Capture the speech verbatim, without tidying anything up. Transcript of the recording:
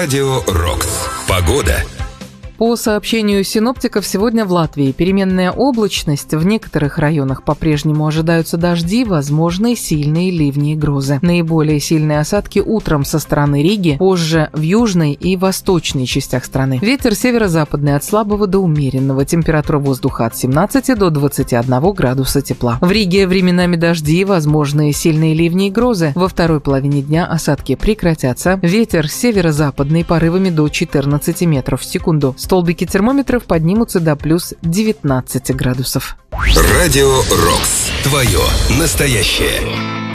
Радио Рокс. Погода. По сообщению синоптиков, сегодня в Латвии переменная облачность. В некоторых районах по-прежнему ожидаются дожди, возможны сильные ливни и грозы. Наиболее сильные осадки утром со стороны Риги, позже в южной и восточной частях страны. Ветер северо-западный от слабого до умеренного. Температура воздуха от семнадцати до двадцати одного градуса тепла. В Риге временами дожди, возможные сильные ливни и грозы. Во второй половине дня осадки прекратятся. Ветер северо-западный порывами до четырнадцати метров в секунду. Столбики термометров поднимутся до плюс девятнадцати градусов. Радио Рокс. Твое настоящее.